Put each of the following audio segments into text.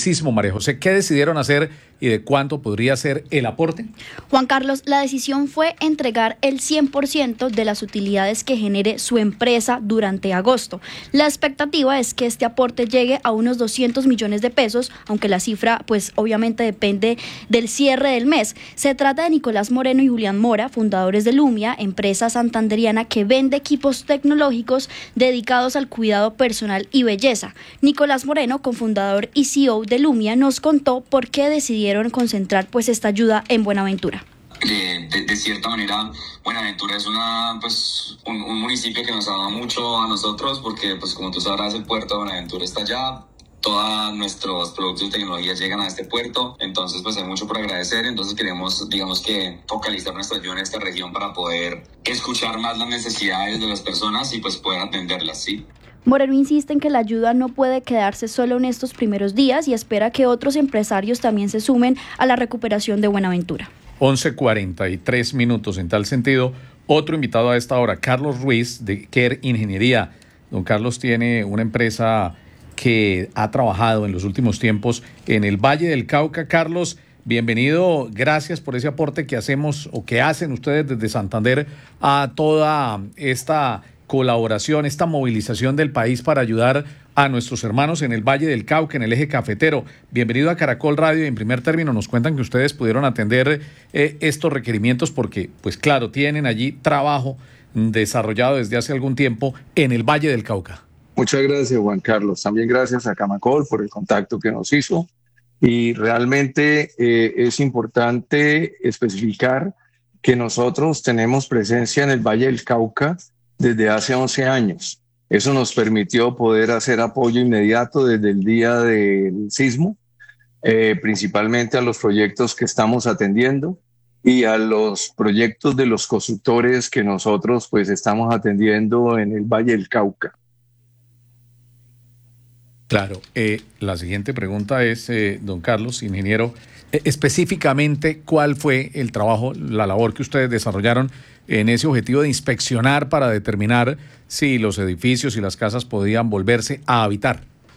sismo. María José, ¿qué decidieron hacer y de cuánto podría ser el aporte? Juan Carlos, la decisión fue entregar el 100% de las utilidades que genere su empresa durante agosto. La expectativa es que este aporte llegue a unos 200 millones de pesos, aunque la cifra pues obviamente depende del cierre del mes. Se trata de Nicolás Moreno y Julián Mora, fundadores de Lumia, empresa santanderiana que vende equipos tecnológicos dedicados al cuidado personal y belleza. Nicolás Moreno, cofundador y CEO de Lumia, nos contó por qué decidieron concentrar pues esta ayuda en Buenaventura. De cierta manera, Buenaventura es un municipio que nos ha dado mucho a nosotros porque, pues como tú sabrás, el puerto de Buenaventura está allá. Todos nuestros productos de tecnología llegan a este puerto, entonces pues hay mucho por agradecer. Entonces queremos, digamos que, focalizar nuestra ayuda en esta región para poder escuchar más las necesidades de las personas y pues poder atenderlas, ¿sí? Moreno insiste en que la ayuda no puede quedarse solo en estos primeros días y espera que otros empresarios también se sumen a la recuperación de Buenaventura. 11:43 en tal sentido. Otro invitado a esta hora, Carlos Ruiz, de Care Ingeniería. Don Carlos tiene una empresa que ha trabajado en los últimos tiempos en el Valle del Cauca. Carlos, bienvenido, gracias por ese aporte que hacemos o que hacen ustedes desde Santander a toda esta colaboración, esta movilización del país para ayudar a nuestros hermanos en el Valle del Cauca, en el eje cafetero. Bienvenido a Caracol Radio y en primer término nos cuentan que ustedes pudieron atender estos requerimientos porque, pues claro, tienen allí trabajo desarrollado desde hace algún tiempo en el Valle del Cauca. Muchas gracias, Juan Carlos. También gracias a Camacol por el contacto que nos hizo. Y realmente es importante especificar que nosotros tenemos presencia en el Valle del Cauca desde hace 11 años. Eso nos permitió poder hacer apoyo inmediato desde el día del sismo, principalmente a los proyectos que estamos atendiendo y a los proyectos de los constructores que nosotros pues estamos atendiendo en el Valle del Cauca. Claro, la siguiente pregunta es, don Carlos, ingeniero, específicamente, ¿cuál fue el trabajo, la labor que ustedes desarrollaron en ese objetivo de inspeccionar para determinar si los edificios y las casas podían volverse a habitar?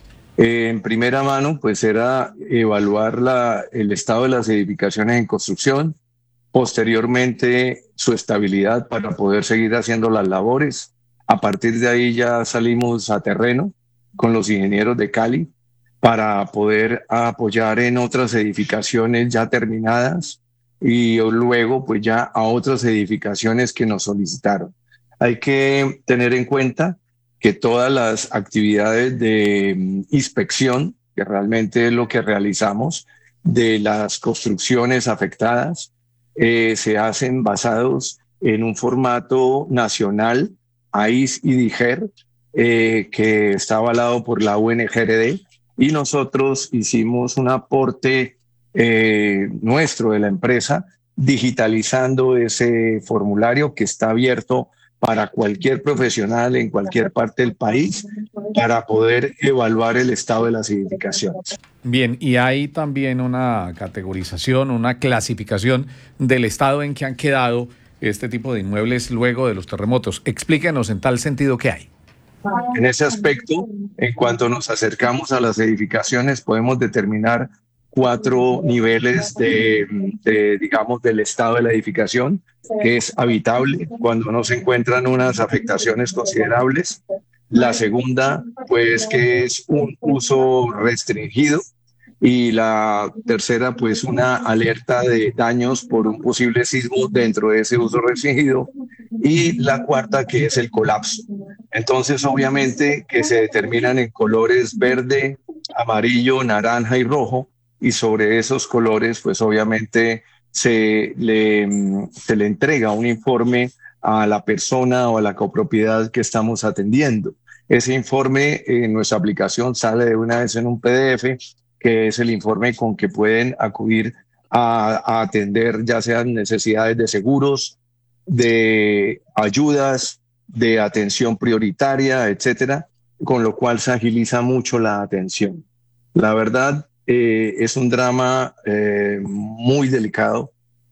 En primera mano, pues era evaluar el estado de las edificaciones en construcción, posteriormente su estabilidad para poder seguir haciendo las labores. A partir de ahí ya salimos a terreno con los ingenieros de Cali para poder apoyar en otras edificaciones ya terminadas y luego pues ya a otras edificaciones que nos solicitaron. Hay que tener en cuenta que todas las actividades de inspección, que realmente es lo que realizamos, de las construcciones afectadas, se hacen basados en un formato nacional, AIS y DIGER, que está avalado por la UNGRD, y nosotros hicimos un aporte nuestro de la empresa, digitalizando ese formulario que está abierto para cualquier profesional en cualquier parte del país para poder evaluar el estado de las edificaciones. Bien, y hay también una categorización, una clasificación del estado en que han quedado este tipo de inmuebles luego de los terremotos. Explíquenos en tal sentido qué hay. En ese aspecto, en cuanto nos acercamos a las edificaciones, podemos determinar 4 niveles digamos, del estado de la edificación, que es habitable, cuando no se encuentran unas afectaciones considerables. La segunda, pues, que es un uso restringido. Y la tercera, pues, una alerta de daños por un posible sismo dentro de ese uso restringido. Y la cuarta, que es el colapso. Entonces, obviamente, que se determinan en colores verde, amarillo, naranja y rojo. Y sobre esos colores, pues, obviamente, se le entrega un informe a la persona o a la copropiedad que estamos atendiendo. Ese informe en nuestra aplicación sale de una vez en un PDF, que es el informe con que pueden acudir a atender ya sean necesidades de seguros, de ayudas, de atención prioritaria, etcétera, con lo cual se agiliza mucho la atención. La verdad, es un drama muy delicado.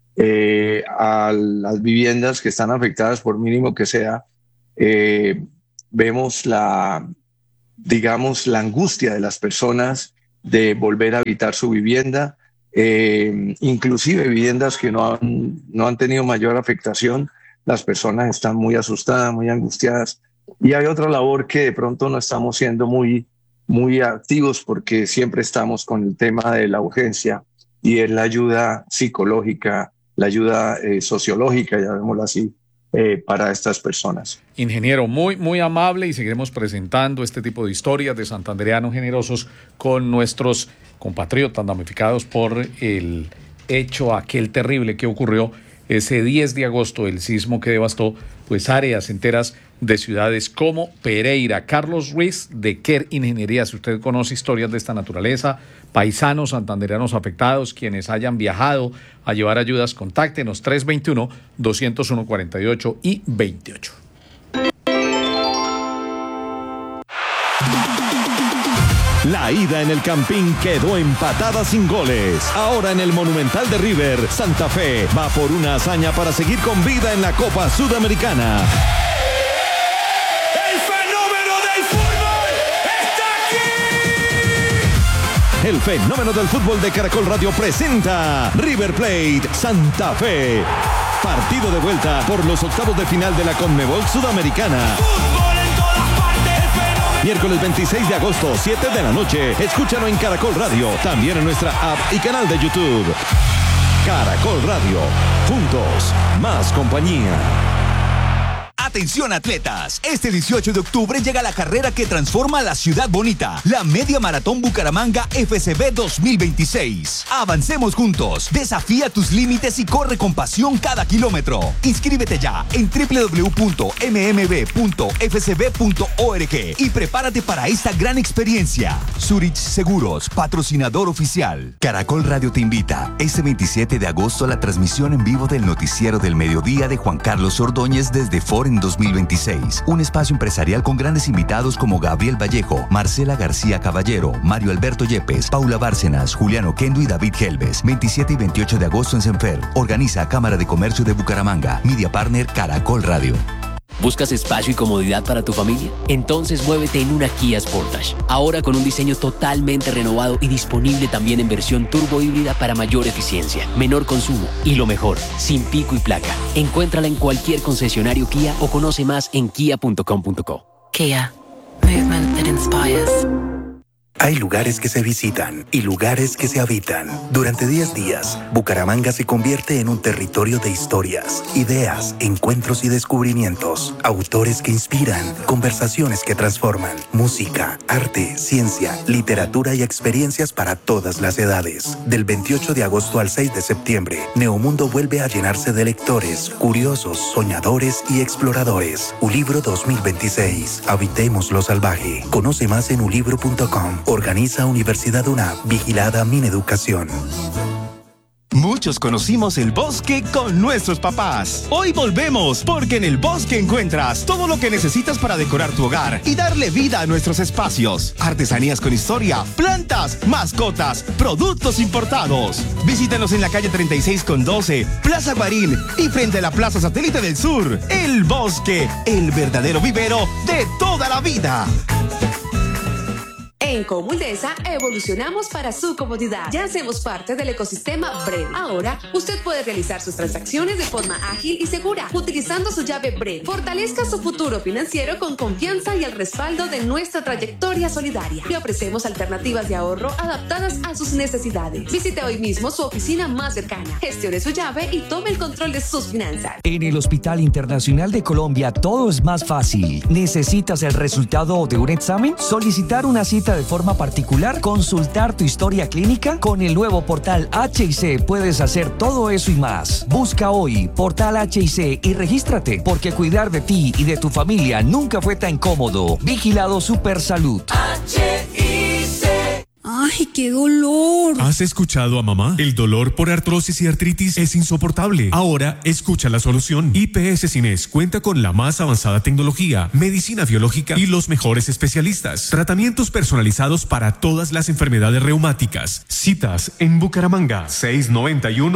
A las viviendas que están afectadas, por mínimo que sea, vemos digamos, la angustia de las personas de volver a habitar su vivienda, inclusive viviendas que no han tenido mayor afectación. Las personas están muy asustadas, muy angustiadas, y hay otra labor que de pronto no estamos siendo muy activos porque siempre estamos con el tema de la urgencia, y es la ayuda psicológica, la ayuda sociológica, llamémoslo así, para estas personas. Ingeniero, muy amable, y seguiremos presentando este tipo de historias de santandereanos generosos con nuestros compatriotas damnificados por el hecho aquel terrible que ocurrió ese 10 de agosto, el sismo que devastó pues áreas enteras de ciudades como Pereira. Carlos Ruiz de Quer Ingeniería, si usted conoce historias de esta naturaleza, paisanos santandereanos afectados, quienes hayan viajado a llevar ayudas, contáctenos 321-201-48 y 28. La ida en el Campín quedó empatada sin goles. Ahora en el Monumental de River, Santa Fe va por una hazaña para seguir con vida en la Copa Sudamericana. ¡El fenómeno del fútbol está aquí! El fenómeno del fútbol de Caracol Radio presenta River Plate Santa Fe. Partido de vuelta por los octavos de final de la Conmebol Sudamericana. ¡Fútbol en todas partes! Miércoles 26 de agosto, 7 de la noche. Escúchalo en Caracol Radio, también en nuestra app y canal de YouTube. Caracol Radio. Juntos, más compañía. Atención atletas, este 18 de octubre llega la carrera que transforma la ciudad bonita, la Media Maratón Bucaramanga FCB 2026. Avancemos juntos, desafía tus límites y corre con pasión cada kilómetro. Inscríbete ya en www.mmb.fcb.org y prepárate para esta gran experiencia. Zurich Seguros, patrocinador oficial. Caracol Radio te invita este 27 de agosto a la transmisión en vivo del Noticiero del Mediodía de Juan Carlos Ordóñez desde Foren 2026, un espacio empresarial con grandes invitados como Gabriel Vallejo, Marcela García Caballero, Mario Alberto Yepes, Paula Bárcenas, Juliano Kendo y David Helves. 27 y 28 de agosto en Senfer. Organiza Cámara de Comercio de Bucaramanga. Media Partner Caracol Radio. ¿Buscas espacio y comodidad para tu familia? Entonces muévete en una Kia Sportage. Ahora con un diseño totalmente renovado y disponible también en versión turbo híbrida para mayor eficiencia, menor consumo y lo mejor, sin pico y placa. Encuéntrala en cualquier concesionario Kia o conoce más en kia.com.co. Kia. Movement that inspires. Hay lugares que se visitan y lugares que se habitan. Durante 10 días, Bucaramanga se convierte en un territorio de historias, ideas, encuentros y descubrimientos. Autores que inspiran, conversaciones que transforman, música, arte, ciencia, literatura y experiencias para todas las edades. Del 28 de agosto al 6 de septiembre, Neomundo vuelve a llenarse de lectores, curiosos, soñadores y exploradores. Ulibro 2026. Habitemos lo salvaje. Conoce más en ulibro.com. Organiza Universidad UNAP, vigilada Mineducación. Muchos conocimos el Bosque con nuestros papás. Hoy volvemos, porque en el Bosque encuentras todo lo que necesitas para decorar tu hogar y darle vida a nuestros espacios. Artesanías con historia, plantas, mascotas, productos importados. Visítanos en la calle 36 con 12, Plaza Guarín y frente a la Plaza Satélite del Sur. El Bosque, el verdadero vivero de toda la vida. En Comuldesa evolucionamos para su comodidad. Ya hacemos parte del ecosistema BRED. Ahora, usted puede realizar sus transacciones de forma ágil y segura utilizando su llave BRED. Fortalezca su futuro financiero con confianza y el respaldo de nuestra trayectoria solidaria. Le ofrecemos alternativas de ahorro adaptadas a sus necesidades. Visite hoy mismo su oficina más cercana. Gestione su llave y tome el control de sus finanzas. En el Hospital Internacional de Colombia todo es más fácil. ¿Necesitas el resultado de un examen? ¿Solicitar una cita de forma particular? ¿Consultar tu historia clínica? Con el nuevo portal HIC puedes hacer todo eso y más. Busca hoy Portal HIC y regístrate, porque cuidar de ti y de tu familia nunca fue tan cómodo. Vigilado Supersalud. ¡Ay, qué dolor! ¿Has escuchado a mamá? El dolor por artrosis y artritis es insoportable. Ahora, escucha la solución. IPS Cines cuenta con la más avanzada tecnología, medicina biológica y los mejores especialistas. Tratamientos personalizados para todas las enfermedades reumáticas. Citas en Bucaramanga,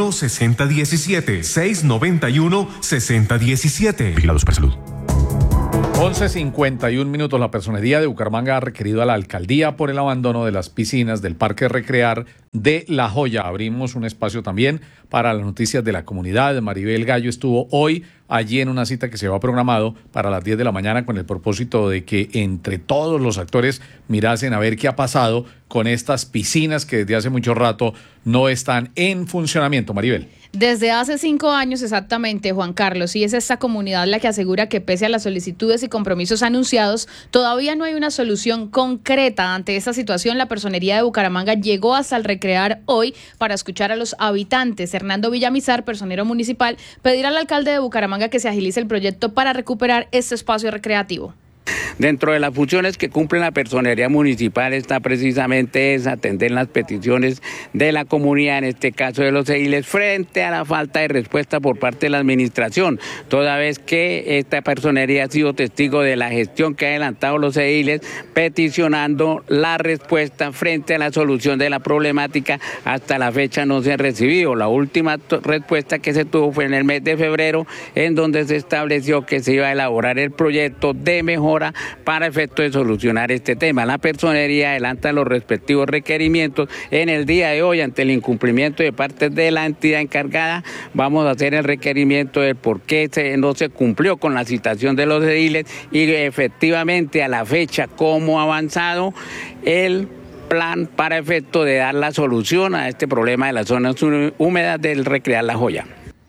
691-6017. 691-6017. Vigilado Supersalud. 11:51. La Personería de Bucaramanga ha requerido a la alcaldía por el abandono de las piscinas del Parque Recrear de La Joya. Abrimos un espacio también para las noticias de la comunidad. Maribel Gallo estuvo hoy allí en una cita que se había programado para las 10 de la mañana con el propósito de que entre todos los actores mirasen a ver qué ha pasado con estas piscinas que desde hace mucho rato no están en funcionamiento. Maribel. Desde hace 5 años exactamente, Juan Carlos, y es esta comunidad la que asegura que pese a las solicitudes y compromisos anunciados, todavía no hay una solución concreta ante esta situación. La Personería de Bucaramanga llegó hasta el Recrear hoy para escuchar a los habitantes. Hernando Villamizar, personero municipal, pedirá al alcalde de Bucaramanga que se agilice el proyecto para recuperar este espacio recreativo. Dentro de las funciones que cumple la Personería Municipal está precisamente es atender las peticiones de la comunidad, en este caso de los ediles, frente a la falta de respuesta por parte de la administración, toda vez que esta personería ha sido testigo de la gestión que ha adelantado los ediles, peticionando la respuesta frente a la solución de la problemática. Hasta la fecha no se ha recibido. La última respuesta que se tuvo fue en el mes de febrero, en donde se estableció que se iba a elaborar el proyecto de mejora para efecto de solucionar este tema. La Personería adelanta los respectivos requerimientos. En el día de hoy, ante el incumplimiento de parte de la entidad encargada, vamos a hacer el requerimiento de por qué no se cumplió con la citación de los ediles y efectivamente a la fecha cómo ha avanzado el plan para efecto de dar la solución a este problema de las zonas húmedas del Recrear La Joya.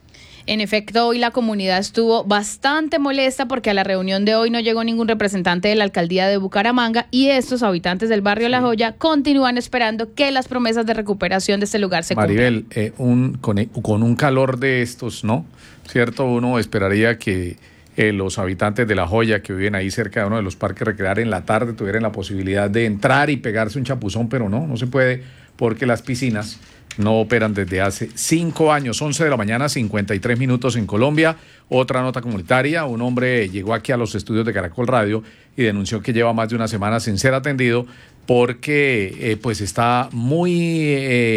En efecto, hoy la comunidad estuvo bastante molesta porque a la reunión de hoy no llegó ningún representante de la alcaldía de Bucaramanga y estos habitantes del barrio La Joya continúan esperando que las promesas de recuperación de este lugar se cumplan. Maribel, con un calor de estos, ¿no? ¿Cierto? Uno esperaría que los habitantes de La Joya que viven ahí cerca de uno de los parques Recrear en la tarde tuvieran la posibilidad de entrar y pegarse un chapuzón, pero no se puede porque las piscinas no operan desde hace 5 años. 11 de la mañana, 53 minutos en Colombia. Otra nota comunitaria: un hombre llegó aquí a los estudios de Caracol Radio y denunció que lleva más de una semana sin ser atendido porque pues está muy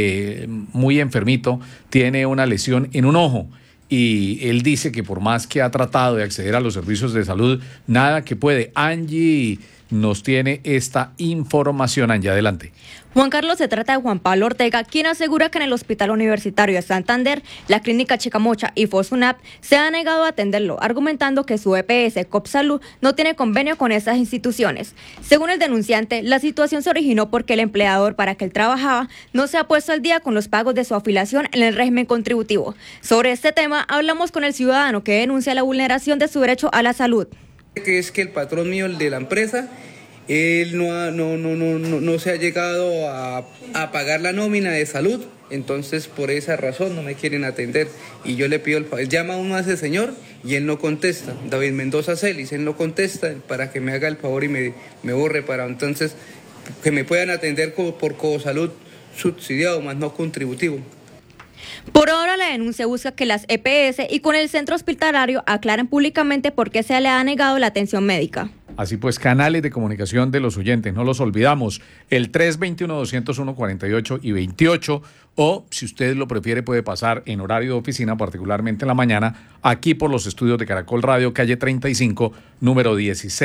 enfermito, tiene una lesión en un ojo. Y él dice que por más que ha tratado de acceder a los servicios de salud, nada que puede. Angie nos tiene esta información. Angie, adelante. Juan Carlos, se trata de Juan Pablo Ortega, quien asegura que en el Hospital Universitario de Santander, la Clínica Chicamocha y Fosunap se ha negado a atenderlo, argumentando que su EPS Copsalud no tiene convenio con esas instituciones. Según el denunciante, la situación se originó porque el empleador para que él trabajaba no se ha puesto al día con los pagos de su afiliación en el régimen contributivo. Sobre este tema, hablamos con el ciudadano que denuncia la vulneración de su derecho a la salud. Que es que el patrón mío, el de la empresa, él no se ha llegado a pagar la nómina de salud, entonces por esa razón no me quieren atender y yo le pido el favor. Llama uno a ese señor y él no contesta, David Mendoza Celis, él no contesta para que me haga el favor y me borre para entonces que me puedan atender por Cosalud subsidiado, más no contributivo. Por ahora la denuncia busca que las EPS y con el centro hospitalario aclaren públicamente por qué se le ha negado la atención médica. Así pues, canales de comunicación de los oyentes, no los olvidamos, el 321-201-48 y 28, o si usted lo prefiere puede pasar en horario de oficina, particularmente en la mañana, aquí por los estudios de Caracol Radio, calle 35, número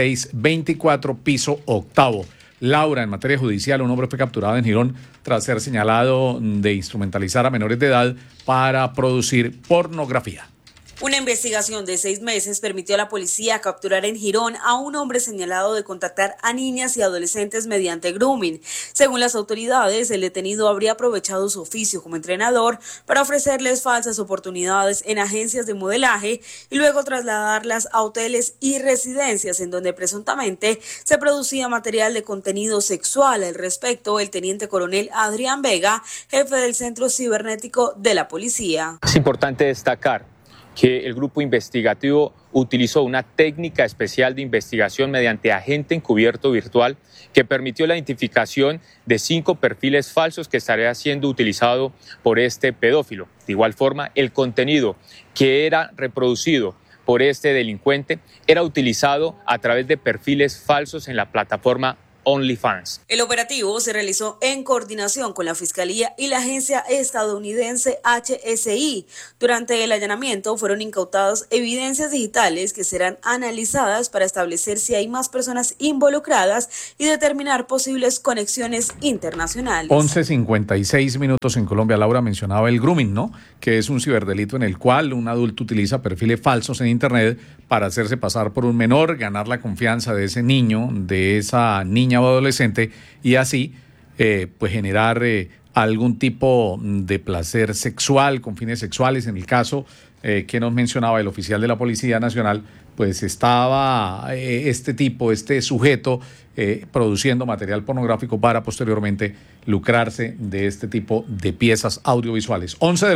1624, piso octavo. Laura, en materia judicial, un hombre fue capturado en Girón tras ser señalado de instrumentalizar a menores de edad para producir pornografía. Una investigación de 6 meses permitió a la policía capturar en Girón a un hombre señalado de contactar a niñas y adolescentes mediante grooming. Según las autoridades, el detenido habría aprovechado su oficio como entrenador para ofrecerles falsas oportunidades en agencias de modelaje y luego trasladarlas a hoteles y residencias en donde presuntamente se producía material de contenido sexual. Al respecto, el teniente coronel Adrián Vega, jefe del Centro Cibernético de la Policía. Es importante destacar que el grupo investigativo utilizó una técnica especial de investigación mediante agente encubierto virtual que permitió la identificación de 5 perfiles falsos que estaría siendo utilizado por este pedófilo. De igual forma, el contenido que era reproducido por este delincuente era utilizado a través de perfiles falsos en la plataforma OnlyFans. El operativo se realizó en coordinación con la Fiscalía y la agencia estadounidense HSI. Durante el allanamiento fueron incautadas evidencias digitales que serán analizadas para establecer si hay más personas involucradas y determinar posibles conexiones internacionales. 11:56 minutos en Colombia. Laura mencionaba el grooming, ¿no? Que es un ciberdelito en el cual un adulto utiliza perfiles falsos en Internet para hacerse pasar por un menor, ganar la confianza de ese niño, de esa niña o adolescente y así pues generar algún tipo de placer sexual con fines sexuales. En el caso que nos mencionaba el oficial de la Policía Nacional, pues estaba este sujeto produciendo material pornográfico para posteriormente lucrarse de este tipo de piezas audiovisuales.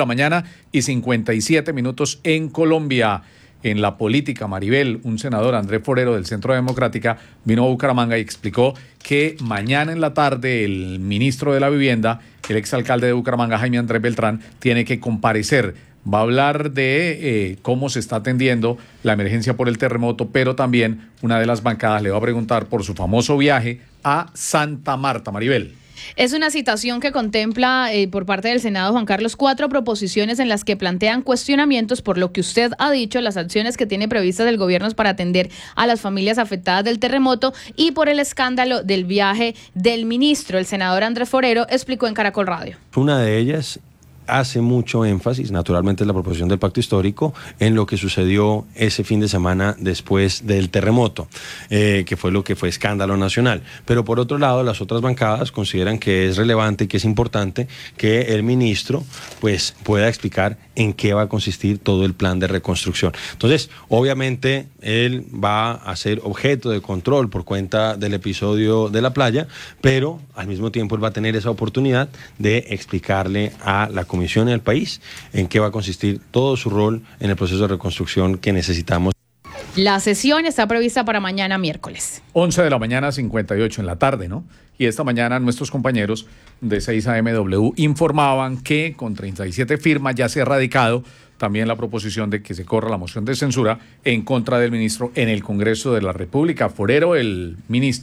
11:57 minutos en Colombia. En la política, Maribel, un senador, Andrés Forero, del Centro Democrática, vino a Bucaramanga y explicó que mañana en la tarde el ministro de la Vivienda, el exalcalde de Bucaramanga, Jaime Andrés Beltrán, tiene que comparecer. Va a hablar de cómo se está atendiendo la emergencia por el terremoto, pero también una de las bancadas le va a preguntar por su famoso viaje a Santa Marta. Maribel. Es una citación que contempla por parte del Senado, Juan Carlos, 4 proposiciones en las que plantean cuestionamientos por lo que usted ha dicho, las acciones que tiene previstas el gobierno para atender a las familias afectadas del terremoto y por el escándalo del viaje del ministro. El senador Andrés Forero explicó en Caracol Radio. Una de ellas hace mucho énfasis, naturalmente, la proposición del pacto histórico en lo que sucedió ese fin de semana después del terremoto, que fue lo que fue escándalo nacional. Pero por otro lado, las otras bancadas consideran que es relevante y que es importante que el ministro pues pueda explicar en qué va a consistir todo el plan de reconstrucción. Entonces, obviamente, él va a ser objeto de control por cuenta del episodio de la playa, pero al mismo tiempo él va a tener esa oportunidad de explicarle a la Comisión y al país en qué va a consistir todo su rol en el proceso de reconstrucción que necesitamos. La sesión está prevista para mañana miércoles. 11:58 en la tarde, ¿no? Y esta mañana nuestros compañeros de 6 AMW informaban que con 37 firmas ya se ha radicado también la proposición de que se corra la moción de censura en contra del ministro en el Congreso de la República. Forero, el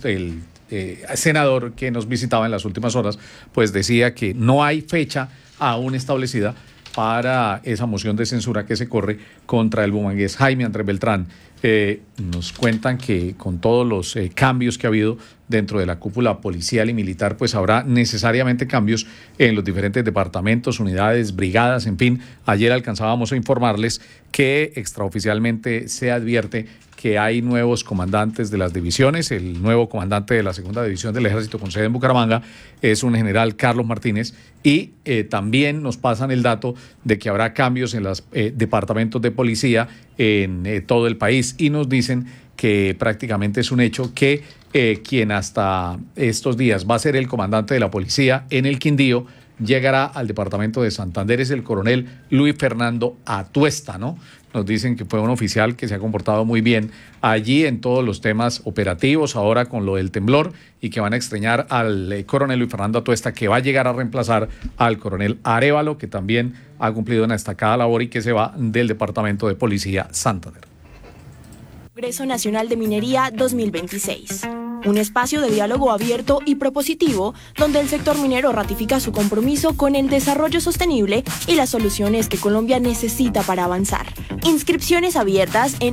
senador que nos visitaba en las últimas horas, pues decía que no hay fecha aún establecida para esa moción de censura que se corre contra el bumangués Jaime Andrés Beltrán. Nos cuentan que con todos los cambios que ha habido dentro de la cúpula policial y militar, pues habrá necesariamente cambios en los diferentes departamentos, unidades, brigadas, en fin. Ayer alcanzábamos a informarles que extraoficialmente se advierte que hay nuevos comandantes de las divisiones. El nuevo comandante de la segunda división del Ejército con sede en Bucaramanga es un general Carlos Martínez y también nos pasan el dato de que habrá cambios en los departamentos de policía en todo el país y nos dicen que prácticamente es un hecho que quien hasta estos días va a ser el comandante de la policía en el Quindío llegará al departamento de Santander, es el coronel Luis Fernando Atuesta, ¿no? Nos dicen que fue un oficial que se ha comportado muy bien allí en todos los temas operativos, ahora con lo del temblor, y que van a extrañar al coronel Luis Fernando Atuesta, que va a llegar a reemplazar al coronel Arévalo, que también ha cumplido una destacada labor y que se va del Departamento de Policía Santander. Congreso Nacional de Minería 2026. Un espacio de diálogo abierto y propositivo donde el sector minero ratifica su compromiso con el desarrollo sostenible y las soluciones que Colombia necesita para avanzar. Inscripciones abiertas en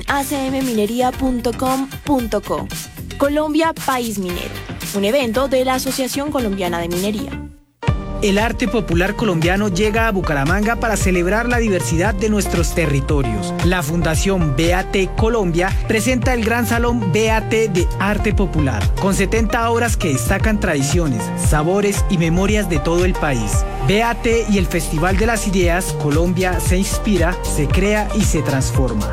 acmminería.com.co. Colombia País Minero, un evento de la Asociación Colombiana de Minería. El arte popular colombiano llega a Bucaramanga para celebrar la diversidad de nuestros territorios. La Fundación BAT Colombia presenta el Gran Salón BAT de Arte Popular, con 70 obras que destacan tradiciones, sabores y memorias de todo el país. BAT y el Festival de las Ideas, Colombia se inspira, se crea y se transforma.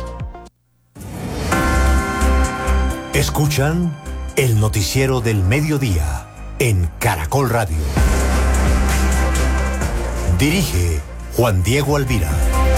Escuchan el noticiero del mediodía en Caracol Radio. Dirige Juan Diego Alvira.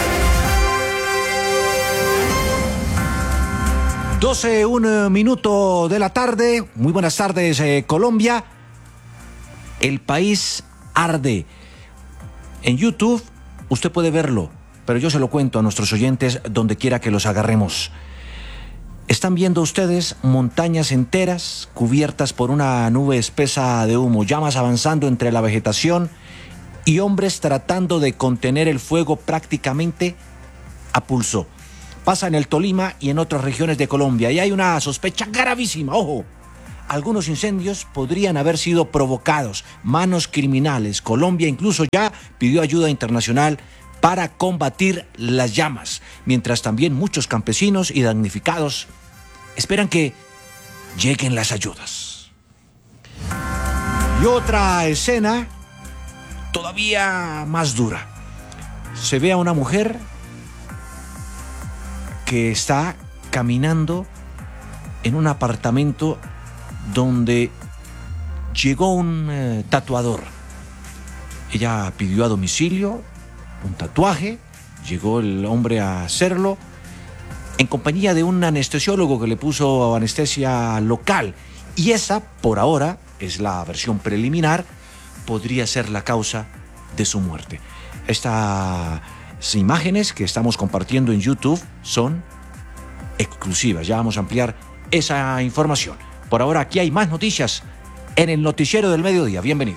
12:01 minuto de la tarde. Muy buenas tardes, Colombia. El país arde. En YouTube usted puede verlo, pero yo se lo cuento a nuestros oyentes donde quiera que los agarremos. Están viendo ustedes montañas enteras cubiertas por una nube espesa de humo, llamas avanzando entre la vegetación y hombres tratando de contener el fuego prácticamente a pulso. Pasa en el Tolima y en otras regiones de Colombia y hay una sospecha gravísima, ojo. Algunos incendios podrían haber sido provocados, manos criminales. Colombia incluso ya pidió ayuda internacional para combatir las llamas, mientras también muchos campesinos y damnificados esperan que lleguen las ayudas. Y otra escena todavía más dura. Se ve a una mujer que está caminando en un apartamento donde llegó un tatuador. Ella pidió a domicilio un tatuaje, llegó el hombre a hacerlo en compañía de un anestesiólogo que le puso anestesia local. Y esa, por ahora, es la versión preliminar, podría ser la causa de su muerte. Estas imágenes que estamos compartiendo en YouTube son exclusivas. Ya vamos a ampliar esa información. Por ahora, aquí hay más noticias en el Noticiero del Mediodía. Bienvenido.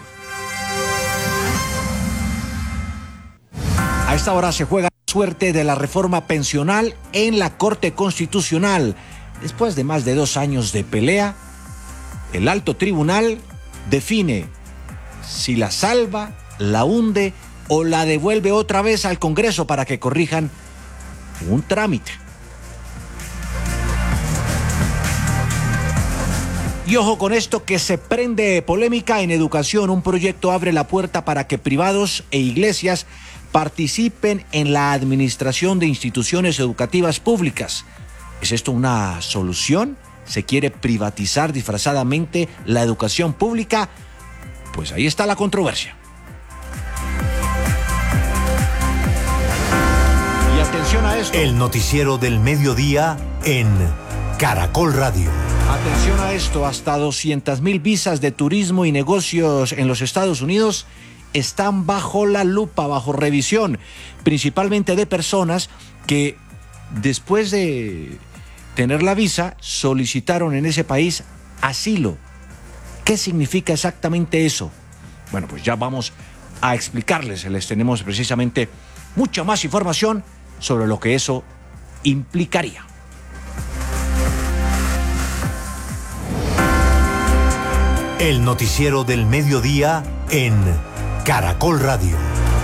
A esta hora se juega la suerte de la reforma pensional en la Corte Constitucional. Después de más de 2 años de pelea, el alto tribunal define si la salva, la hunde o la devuelve otra vez al Congreso para que corrijan un trámite. Y ojo con esto, que se prende polémica en educación. Un proyecto abre la puerta para que privados e iglesias participen en la administración de instituciones educativas públicas. ¿Es esto una solución? ¿Se quiere privatizar disfrazadamente la educación pública? Pues ahí está la controversia. Y atención a esto. El Noticiero del Mediodía en Caracol Radio. Atención a esto, hasta 200,000 visas de turismo y negocios en los Estados Unidos están bajo la lupa, bajo revisión, principalmente de personas que después de tener la visa solicitaron en ese país asilo. ¿Qué significa exactamente eso? Bueno, pues ya vamos a explicarles, les tenemos precisamente mucha más información sobre lo que eso implicaría. El Noticiero del Mediodía en Caracol Radio.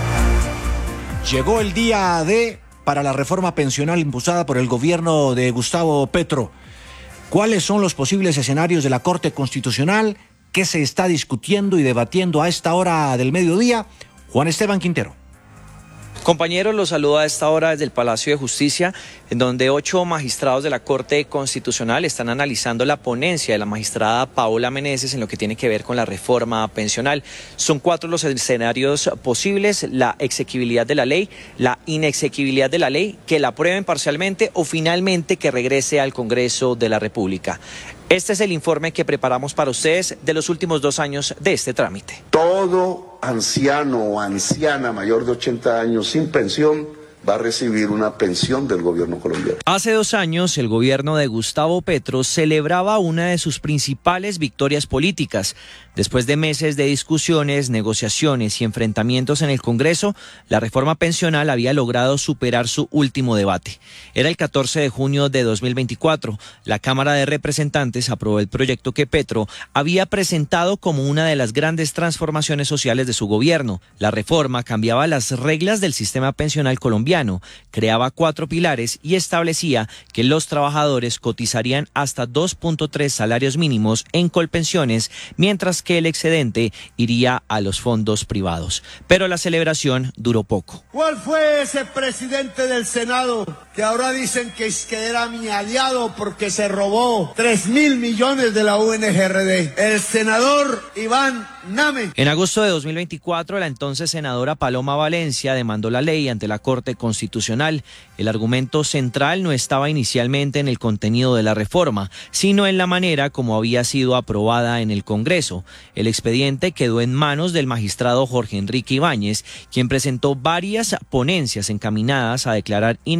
Llegó el día D para la reforma pensional impulsada por el gobierno de Gustavo Petro. ¿Cuáles son los posibles escenarios de la Corte Constitucional? ¿Qué se está discutiendo y debatiendo a esta hora del mediodía? Juan Esteban Quintero. Compañeros, los saludo a esta hora desde el Palacio de Justicia, en donde 8 magistrados de la Corte Constitucional están analizando la ponencia de la magistrada Paola Meneses en lo que tiene que ver con la reforma pensional. Son 4 los escenarios posibles: la exequibilidad de la ley, la inexequibilidad de la ley, que la aprueben parcialmente o finalmente que regrese al Congreso de la República. Este es el informe que preparamos para ustedes de los últimos 2 años de este trámite. Todo anciano o anciana mayor de 80 años sin pensión va a recibir una pensión del gobierno colombiano. Hace 2 años, el gobierno de Gustavo Petro celebraba una de sus principales victorias políticas. Después de meses de discusiones, negociaciones y enfrentamientos en el Congreso, la reforma pensional había logrado superar su último debate. Era el 14 de junio de 2024. La Cámara de Representantes aprobó el proyecto que Petro había presentado como una de las grandes transformaciones sociales de su gobierno. La reforma cambiaba las reglas del sistema pensional colombiano, creaba 4 pilares y establecía que los trabajadores cotizarían hasta 2.3 salarios mínimos en Colpensiones, mientras que el excedente iría a los fondos privados. Pero la celebración duró poco. ¿Cuál fue ese presidente del Senado que ahora dicen que era mi aliado porque se robó 3.000 millones de la UNGRD? El senador Iván Name. En agosto de 2024, la entonces senadora Paloma Valencia demandó la ley ante la Corte Constitucional. El argumento central no estaba inicialmente en el contenido de la reforma, sino en la manera como había sido aprobada en el Congreso. El expediente quedó en manos del magistrado Jorge Enrique Ibáñez, quien presentó varias ponencias encaminadas a declarar inexequible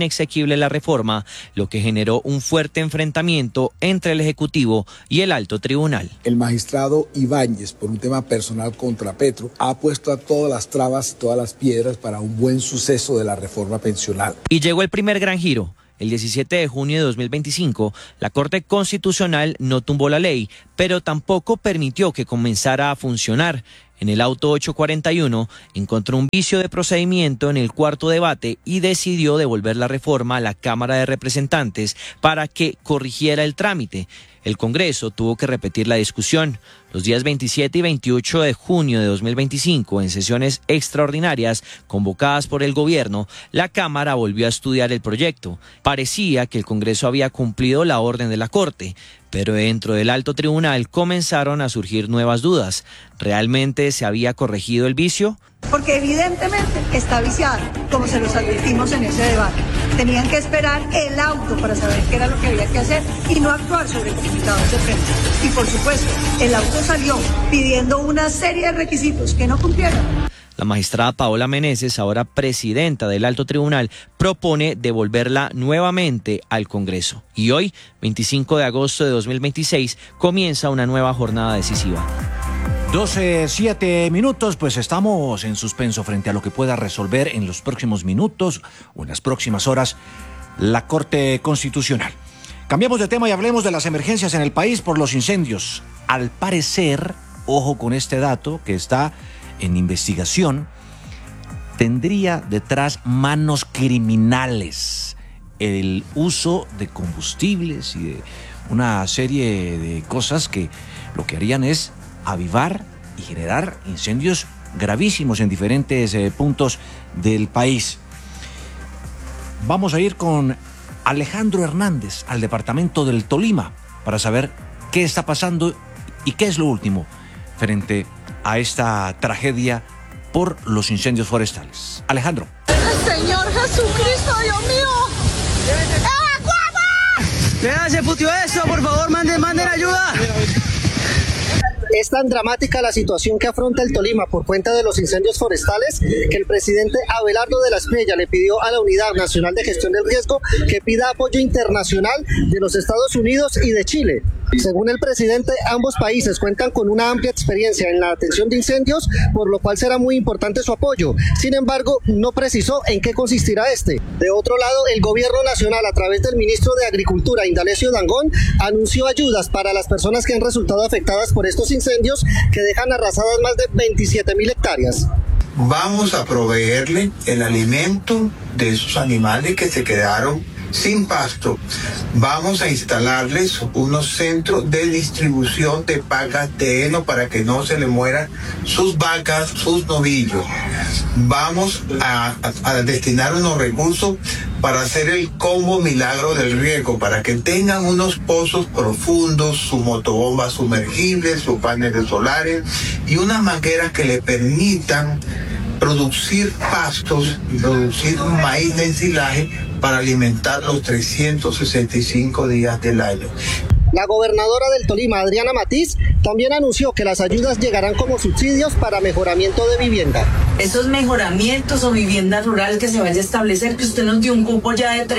imposible la reforma, lo que generó un fuerte enfrentamiento entre el Ejecutivo y el Alto Tribunal. El magistrado Ibáñez, por un tema personal contra Petro, ha puesto a todas las trabas, todas las piedras para un buen suceso de la reforma pensional. Y llegó el primer gran giro. El 17 de junio de 2025, la Corte Constitucional no tumbó la ley, pero tampoco permitió que comenzara a funcionar. En el auto 841 encontró un vicio de procedimiento en el cuarto debate y decidió devolver la reforma a la Cámara de Representantes para que corrigiera el trámite. El Congreso tuvo que repetir la discusión. Los días 27 y 28 de junio de 2025, en sesiones extraordinarias convocadas por el gobierno, la Cámara volvió a estudiar el proyecto. Parecía que el Congreso había cumplido la orden de la Corte, pero dentro del Alto Tribunal comenzaron a surgir nuevas dudas. ¿Realmente se había corregido el vicio? Porque evidentemente está viciado, como se los advertimos en ese debate. Tenían que esperar el auto para saber qué era lo que había que hacer y no actuar sobre comunicados de prensa. Y por supuesto, el auto salió pidiendo una serie de requisitos que no cumplieron. La magistrada Paola Meneses, ahora presidenta del Alto Tribunal, propone devolverla nuevamente al Congreso. Y hoy, 25 de agosto de 2026, comienza una nueva jornada decisiva. 12:07 minutos, pues estamos en suspenso frente a lo que pueda resolver en los próximos minutos o en las próximas horas la Corte Constitucional. Cambiamos de tema y hablemos de las emergencias en el país por los incendios. Al parecer, ojo con este dato que está en investigación, tendría detrás manos criminales el uso de combustibles y de una serie de cosas que lo que harían es avivar y generar incendios gravísimos en diferentes puntos del país. Vamos a ir con Alejandro Hernández al departamento del Tolima para saber qué está pasando y qué es lo último frente a esta tragedia por los incendios forestales. Alejandro. Señor Jesucristo, Dios mío. ¡Evacuamos! Vea, se putió eso, por favor, manden ayuda. Es tan dramática la situación que afronta el Tolima por cuenta de los incendios forestales que el presidente Abelardo de la Espriella le pidió a la Unidad Nacional de Gestión del Riesgo que pida apoyo internacional de los Estados Unidos y de Chile. Según el presidente, ambos países cuentan con una amplia experiencia en la atención de incendios, por lo cual será muy importante su apoyo. Sin embargo, no precisó en qué consistirá este. De otro lado, el gobierno nacional, a través del ministro de Agricultura, Indalecio Dangond, anunció ayudas para las personas que han resultado afectadas por estos incendios que dejan arrasadas más de 27.000 hectáreas. Vamos a proveerle el alimento de esos animales que se quedaron sin pasto. Vamos a instalarles unos centros de distribución de pagas de heno para que no se le mueran sus vacas, sus novillos. Vamos a destinar unos recursos para hacer el combo milagro del riego, para que tengan unos pozos profundos, su motobomba sumergible, sus paneles solares y unas mangueras que le permitan producir pastos y producir maíz de ensilaje para alimentar los 365 días del año. La gobernadora del Tolima, Adriana Matiz, también anunció que las ayudas llegarán como subsidios para mejoramiento de vivienda. Esos mejoramientos o vivienda rural que se vaya a establecer, que usted nos dio un cupo ya de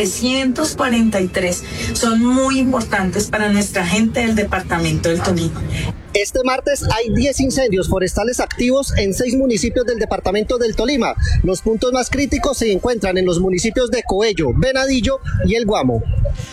343, son muy importantes para nuestra gente del departamento del Tolima. Este martes hay 10 incendios forestales activos en 6 municipios del departamento del Tolima. Los puntos más críticos se encuentran en los municipios de Coello, Venadillo y El Guamo.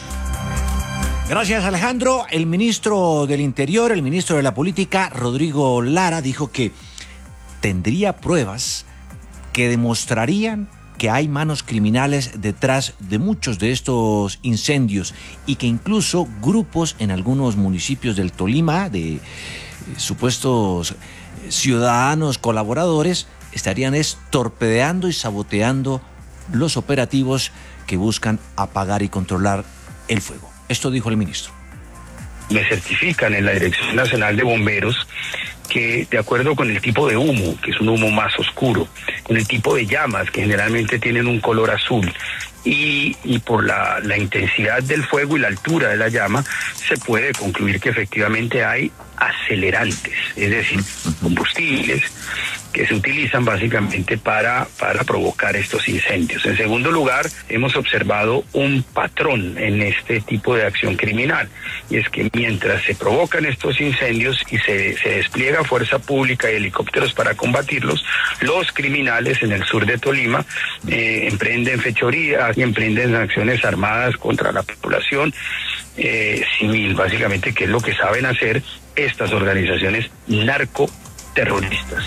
Gracias, Alejandro. El ministro del Interior, el ministro de la Política, Rodrigo Lara, dijo que tendría pruebas que demostrarían que hay manos criminales detrás de muchos de estos incendios y que incluso grupos en algunos municipios del Tolima, de supuestos ciudadanos colaboradores, estarían torpedeando y saboteando los operativos que buscan apagar y controlar el fuego. Esto dijo el ministro. Me certifican en la Dirección Nacional de Bomberos que, de acuerdo con el tipo de humo, que es un humo más oscuro, con el tipo de llamas, que generalmente tienen un color azul, y por la intensidad del fuego y la altura de la llama, se puede concluir que efectivamente hay acelerantes, es decir, combustibles que se utilizan básicamente para provocar estos incendios. En segundo lugar, hemos observado un patrón en este tipo de acción criminal, y es que mientras se provocan estos incendios y se despliega fuerza pública y helicópteros para combatirlos, los criminales en el sur de Tolima emprenden fechorías y emprenden acciones armadas contra la población civil, básicamente, que es lo que saben hacer estas organizaciones narcoterroristas.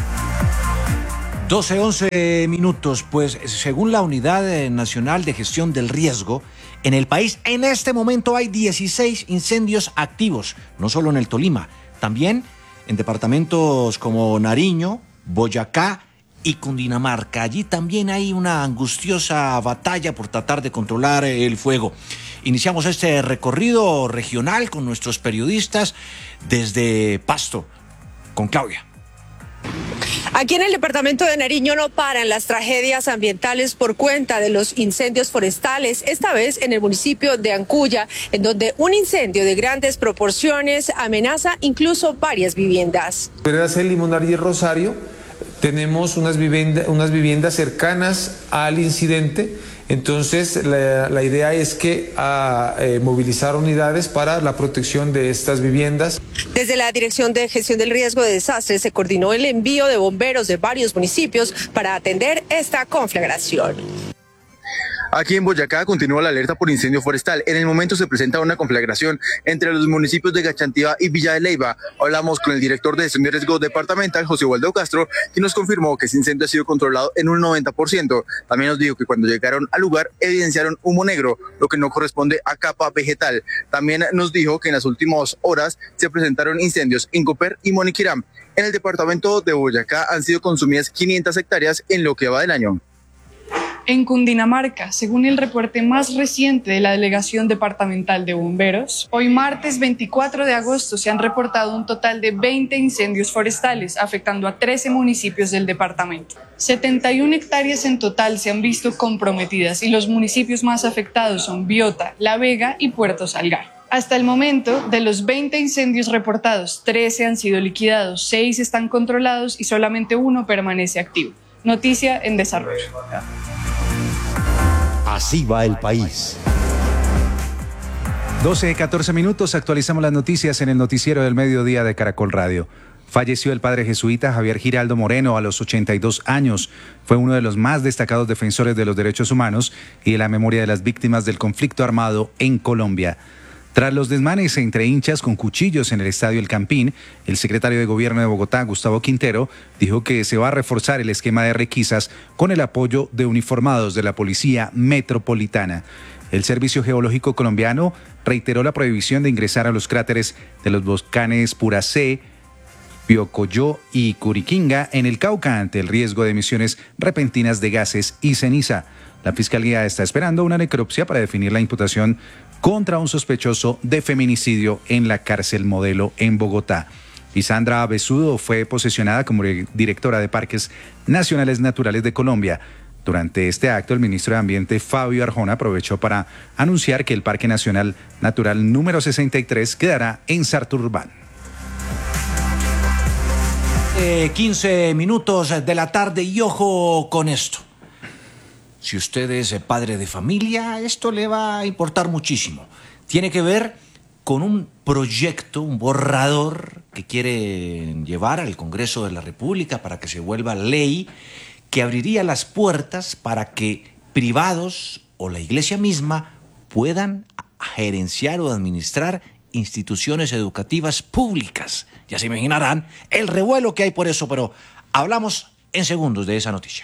12:11 minutos. Pues según la Unidad Nacional de Gestión del Riesgo, en el país en este momento hay 16 incendios activos, no solo en el Tolima, también en departamentos como Nariño, Boyacá y Cundinamarca. Allí también hay una angustiosa batalla por tratar de controlar el fuego. Iniciamos este recorrido regional con nuestros periodistas desde Pasto, con Claudia. Aquí en el departamento de Nariño no paran las tragedias ambientales por cuenta de los incendios forestales, esta vez en el municipio de Ancuya, en donde un incendio de grandes proporciones amenaza incluso varias viviendas. Veredas El Limonar y el Rosario, tenemos unas viviendas cercanas al incidente. Entonces, la idea es que movilizar unidades para la protección de estas viviendas. Desde la Dirección de Gestión del Riesgo de Desastres se coordinó el envío de bomberos de varios municipios para atender esta conflagración. Aquí en Boyacá continúa la alerta por incendio forestal. En el momento se presenta una conflagración entre los municipios de Gachantiva y Villa de Leyva. Hablamos con el director de Gestión de Riesgo Departamental, José Waldo Castro, quien nos confirmó que ese incendio ha sido controlado en un 90%. También nos dijo que cuando llegaron al lugar evidenciaron humo negro, lo que no corresponde a capa vegetal. También nos dijo que en las últimas horas se presentaron incendios en Copper y Moniquirá. En el departamento de Boyacá han sido consumidas 500 hectáreas en lo que va del año. En Cundinamarca, según el reporte más reciente de la Delegación Departamental de Bomberos, hoy martes 24 de agosto se han reportado un total de 20 incendios forestales, afectando a 13 municipios del departamento. 71 hectáreas en total se han visto comprometidas y los municipios más afectados son Biota, La Vega y Puerto Salgar. Hasta el momento, de los 20 incendios reportados, 13 han sido liquidados, 6 están controlados y solamente uno permanece activo. Noticia en desarrollo. Así va el país. 12:14 minutos, actualizamos las noticias en el noticiero del mediodía de Caracol Radio. Falleció el padre jesuita Javier Giraldo Moreno a los 82 años. Fue uno de los más destacados defensores de los derechos humanos y de la memoria de las víctimas del conflicto armado en Colombia. Tras los desmanes entre hinchas con cuchillos en el Estadio El Campín, el secretario de Gobierno de Bogotá, Gustavo Quintero, dijo que se va a reforzar el esquema de requisas con el apoyo de uniformados de la Policía Metropolitana. El Servicio Geológico Colombiano reiteró la prohibición de ingresar a los cráteres de los volcanes Puracé, Piocoyó y Curiquinga en el Cauca ante el riesgo de emisiones repentinas de gases y ceniza. La Fiscalía está esperando una necropsia para definir la imputación contra un sospechoso de feminicidio en la cárcel Modelo en Bogotá. Lisandra Besudo fue posesionada como directora de Parques Nacionales Naturales de Colombia. Durante este acto, el ministro de Ambiente, Fabio Arjona, aprovechó para anunciar que el Parque Nacional Natural número 63 quedará en Sarturbán. 15 minutos de la tarde y ojo con esto. Si usted es padre de familia, esto le va a importar muchísimo. Tiene que ver con un proyecto, un borrador que quieren llevar al Congreso de la República para que se vuelva ley, que abriría las puertas para que privados o la iglesia misma puedan gerenciar o administrar instituciones educativas públicas. Ya se imaginarán el revuelo que hay por eso, pero hablamos en segundos de esa noticia.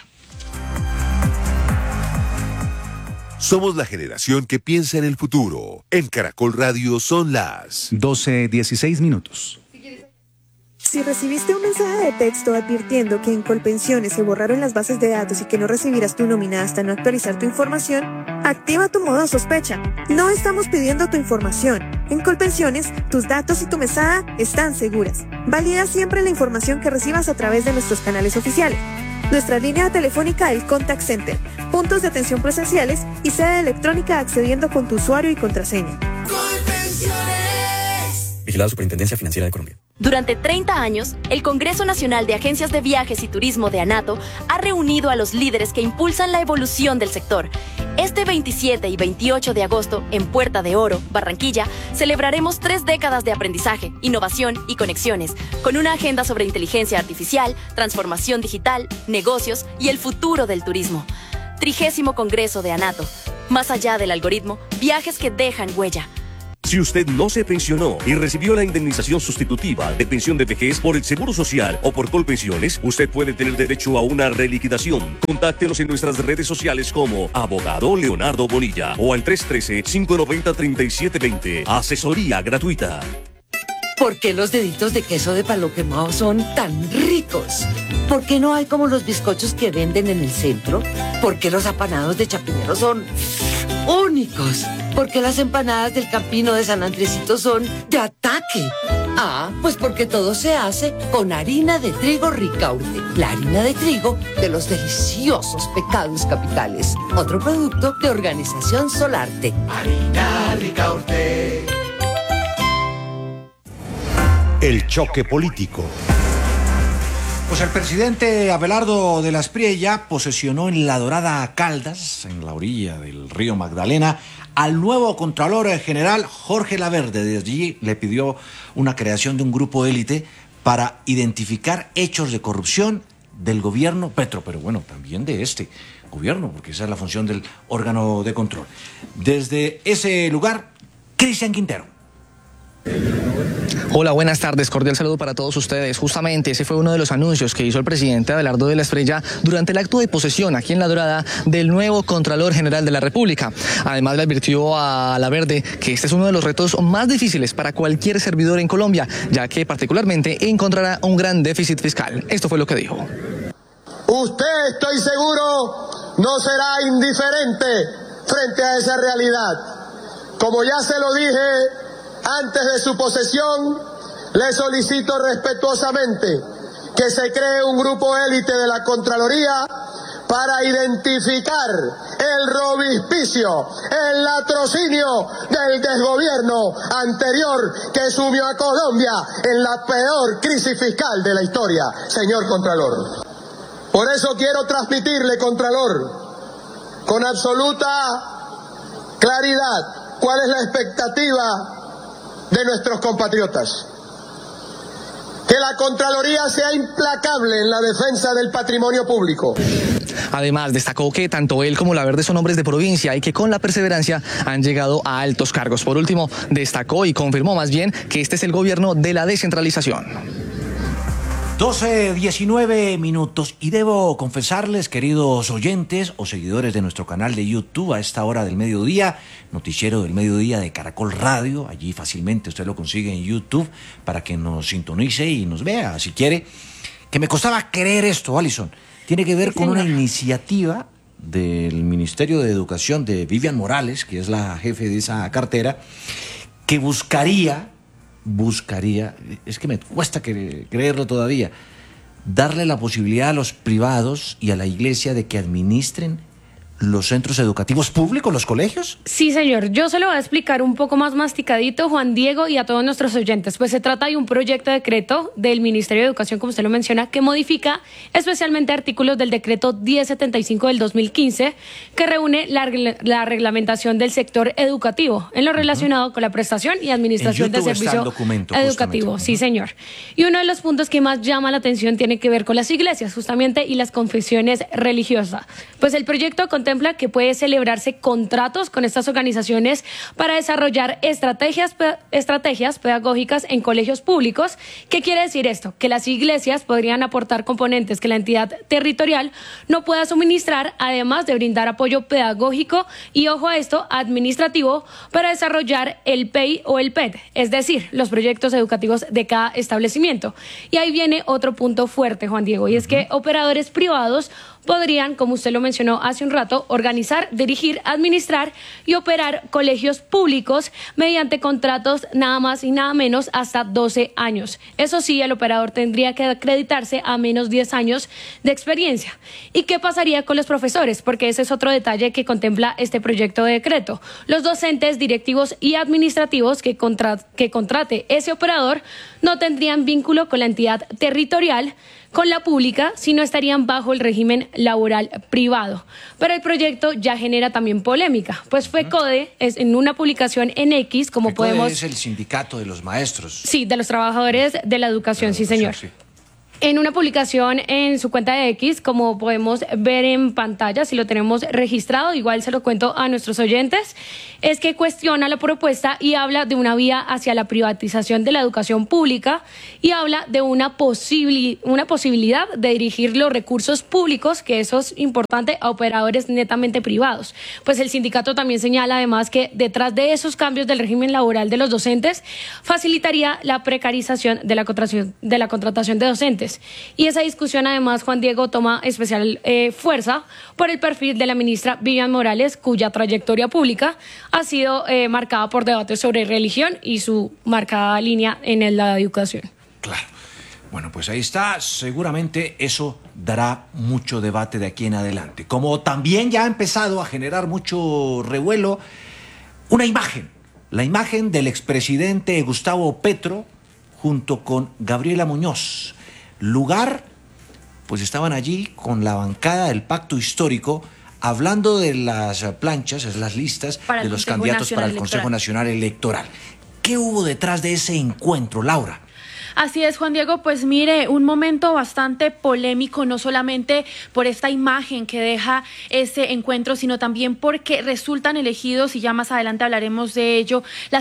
Somos la generación que piensa en el futuro. En Caracol Radio son las 12:16 minutos. Si recibiste un mensaje de texto advirtiendo que en Colpensiones se borraron las bases de datos y que no recibirás tu nómina hasta no actualizar tu información, activa tu modo sospecha. No estamos pidiendo tu información. En Colpensiones, tus datos y tu mesada están seguras. Valida siempre la información que recibas a través de nuestros canales oficiales. Nuestra línea telefónica, el Contact Center, puntos de atención presenciales y sede electrónica accediendo con tu usuario y contraseña. Vigilada Superintendencia Financiera de Colombia. Durante 30 años, el Congreso Nacional de Agencias de Viajes y Turismo de ANATO ha reunido a los líderes que impulsan la evolución del sector. Este 27 y 28 de agosto, en Puerta de Oro, Barranquilla, celebraremos 3 décadas de aprendizaje, innovación y conexiones, con una agenda sobre inteligencia artificial, transformación digital, negocios y el futuro del turismo. 30º Congreso de ANATO. Más allá del algoritmo, viajes que dejan huella. Si usted no se pensionó y recibió la indemnización sustitutiva de pensión de vejez por el Seguro Social o por Colpensiones, usted puede tener derecho a una reliquidación. Contáctenos en nuestras redes sociales como Abogado Leonardo Bonilla o al 313-590-3720. Asesoría gratuita. ¿Por qué los deditos de queso de palo quemado son tan ricos? ¿Por qué no hay como los bizcochos que venden en el centro? ¿Por qué los apanados de Chapinero son únicos? ¿Por qué las empanadas del Campino de San Andresito son de ataque? Ah, pues porque todo se hace con harina de trigo Ricaurte, la harina de trigo de los deliciosos pecados capitales. Otro producto de Organización Solarte. Harina Ricaurte. El choque político. Pues el presidente Abelardo de la Espriella posesionó en La Dorada, Caldas, en la orilla del río Magdalena, al nuevo Contralor General Jorge Laverde. Desde allí le pidió una creación de un grupo élite para identificar hechos de corrupción del gobierno Petro, pero bueno, también de este gobierno, porque esa es la función del órgano de control. Desde ese lugar, Cristian Quintero. Hola, buenas tardes, cordial saludo para todos ustedes. Justamente ese fue uno de los anuncios que hizo el presidente Abelardo de la Espriella durante el acto de posesión aquí en La Dorada del nuevo Contralor General de la República. Además le advirtió a Laverde que este es uno de los retos más difíciles para cualquier servidor en Colombia, ya que particularmente encontrará un gran déficit fiscal. Esto fue lo que dijo. Usted, estoy seguro, no será indiferente frente a esa realidad. Como ya se lo dije antes de su posesión, le solicito respetuosamente que se cree un grupo élite de la Contraloría para identificar el robispicio, el latrocinio del desgobierno anterior que sumió a Colombia en la peor crisis fiscal de la historia, señor Contralor. Por eso quiero transmitirle, Contralor, con absoluta claridad cuál es la expectativa de nuestros compatriotas. Que la Contraloría sea implacable en la defensa del patrimonio público. Además, destacó que tanto él como Laverde son hombres de provincia y que con la perseverancia han llegado a altos cargos. Por último, destacó y confirmó más bien que este es el gobierno de la descentralización. 12:19 minutos y debo confesarles, queridos oyentes o seguidores de nuestro canal de YouTube, a esta hora del mediodía, noticiero del mediodía de Caracol Radio, allí fácilmente usted lo consigue en YouTube para que nos sintonice y nos vea si quiere, que me costaba creer esto, Alison. Tiene que ver con una iniciativa del Ministerio de Educación de Vivian Morales, que es la jefe de esa cartera, que buscaría, es que me cuesta creerlo todavía, darle la posibilidad a los privados y a la iglesia de que administren los centros educativos públicos, los colegios. Sí, señor. Yo se lo voy a explicar un poco más masticadito, Juan Diego, y a todos nuestros oyentes. Pues se trata de un proyecto de decreto del Ministerio de Educación, como usted lo menciona, que modifica especialmente artículos del decreto 1075 del 2015, que reúne la reglamentación del sector educativo en lo relacionado con la prestación y administración de servicio educativo. Sí, señor. Y uno de los puntos que más llama la atención tiene que ver con las iglesias, justamente, y las confesiones religiosas. Pues el proyecto contempla que puede celebrarse contratos con estas organizaciones para desarrollar estrategias pedagógicas en colegios públicos. ¿Qué quiere decir esto? Que las iglesias podrían aportar componentes que la entidad territorial no pueda suministrar, además de brindar apoyo pedagógico y, ojo a esto, administrativo, para desarrollar el PEI o el PET, es decir, los proyectos educativos de cada establecimiento. Y ahí viene otro punto fuerte, Juan Diego, y es que operadores privados podrían, como usted lo mencionó hace un rato, organizar, dirigir, administrar y operar colegios públicos mediante contratos nada más y nada menos hasta 12 años. Eso sí, el operador tendría que acreditarse a menos 10 años de experiencia. ¿Y qué pasaría con los profesores? Porque ese es otro detalle que contempla este proyecto de decreto. Los docentes, directivos y administrativos que contrate ese operador no tendrían vínculo con la entidad territorial, con la pública, sino estarían bajo el régimen laboral privado. Pero el proyecto ya genera también polémica, pues FECODE es en una publicación en X, como FECODE podemos... es el sindicato de los maestros. Sí, de los trabajadores de la educación, sí señor. Sí. En una publicación en su cuenta de X, como podemos ver en pantalla, si lo tenemos registrado, igual se lo cuento a nuestros oyentes, es que cuestiona la propuesta y habla de una vía hacia la privatización de la educación pública y habla de una posibilidad de dirigir los recursos públicos, que eso es importante, a operadores netamente privados. Pues el sindicato también señala además que detrás de esos cambios del régimen laboral de los docentes facilitaría la precarización de la contratación de docentes. Y esa discusión además, Juan Diego, toma especial fuerza por el perfil de la ministra Vivian Morales, cuya trayectoria pública ha sido marcada por debates sobre religión y su marcada línea en la educación. Claro. Bueno, pues ahí está. Seguramente eso dará mucho debate de aquí en adelante. Como también ya ha empezado a generar mucho revuelo una imagen. La imagen del expresidente Gustavo Petro junto con Gabriela Muñoz. Lugar, pues estaban allí con la bancada del Pacto Histórico hablando de las planchas, las listas de los candidatos para el Consejo Nacional Electoral. ¿Qué hubo detrás de ese encuentro, Laura? Así es, Juan Diego, pues mire, un momento bastante polémico, no solamente por esta imagen que deja ese encuentro, sino también porque resultan elegidos, y ya más adelante hablaremos de ello, la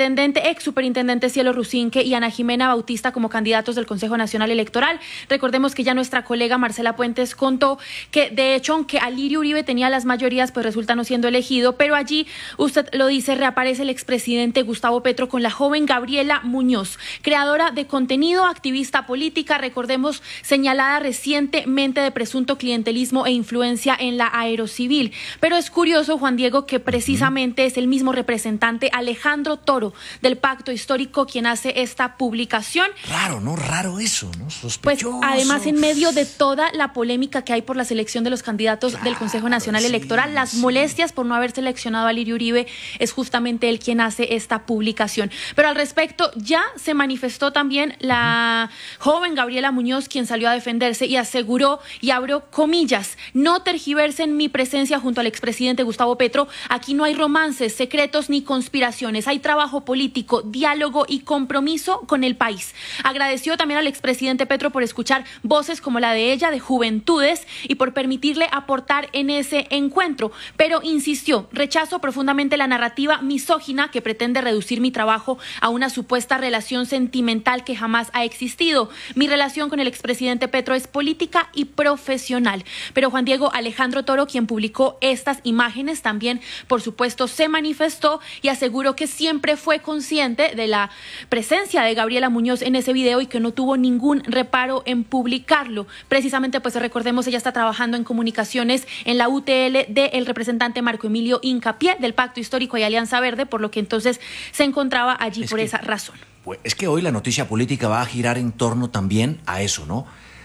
ex superintendente Cielo Rusinque y Ana Jimena Bautista como candidatos del Consejo Nacional Electoral. Recordemos que ya nuestra colega Marcela Puentes contó que, de hecho, aunque Alirio Uribe tenía las mayorías, pues resulta no siendo elegido, pero allí, usted lo dice, reaparece el expresidente Gustavo Petro con la joven Gabriela Muñoz, creadora de contenido, activista política, recordemos, señalada recientemente de presunto clientelismo e influencia en la aerocivil. Pero es curioso, Juan Diego, que precisamente es el mismo representante Alejandro Toro del Pacto Histórico quien hace esta publicación. Raro, ¿no? Raro eso, ¿no? Sospechoso. Pues además, en medio de toda la polémica que hay por la selección de los candidatos del Consejo Nacional Electoral, las molestias por no haber seleccionado a Alirio Uribe, es justamente él quien hace esta publicación. Pero al respecto ya se manifestó también la joven Gabriela Muñoz, quien salió a defenderse y aseguró, y abro comillas, no tergiversen mi presencia junto al expresidente Gustavo Petro, aquí no hay romances, secretos ni conspiraciones, hay trabajo político, diálogo y compromiso con el país. Agradeció también al expresidente Petro por escuchar voces como la de ella, de juventudes, y por permitirle aportar en ese encuentro, pero insistió, rechazo profundamente la narrativa misógina que pretende reducir mi trabajo a una supuesta relación sentimental que jamás ha existido. Mi relación con el expresidente Petro es política y profesional. Pero Juan Diego, Alejandro Toro, quien publicó estas imágenes, también, por supuesto, se manifestó y aseguró que siempre fue consciente de la presencia de Gabriela Muñoz en ese video y que no tuvo ningún reparo en publicarlo. Precisamente, pues recordemos, ella está trabajando en comunicaciones en la UTL del representante Marco Emilio Hincapié del Pacto Histórico y Alianza Verde, por lo que entonces se encontraba allí por esa razón. Pues es que hoy la noticia política va a girar en torno también a eso, ¿no?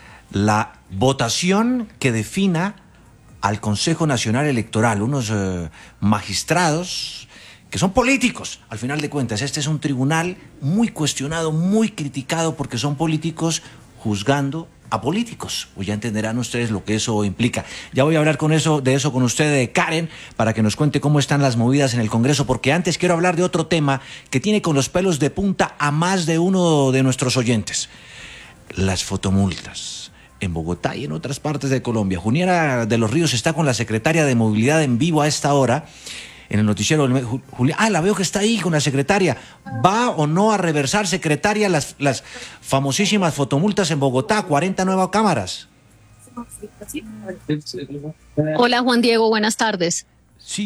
La votación que defina al Consejo Nacional Electoral, unos magistrados que son políticos, al final de cuentas. Este es un tribunal muy cuestionado, muy criticado, porque son políticos juzgando a políticos. Pues ya entenderán ustedes lo que eso implica. Ya voy a hablar de eso con usted, Karen, para que nos cuente cómo están las movidas en el Congreso, porque antes quiero hablar de otro tema que tiene con los pelos de punta a más de uno de nuestros oyentes. Las fotomultas en Bogotá y en otras partes de Colombia. Juniera de los Ríos está con la secretaria de Movilidad en vivo a esta hora en el noticiero. La veo que está ahí con la secretaria. ¿Va o no a reversar, secretaria, las famosísimas fotomultas en Bogotá, 40 nuevas cámaras? Hola, Juan Diego, buenas tardes. Sí,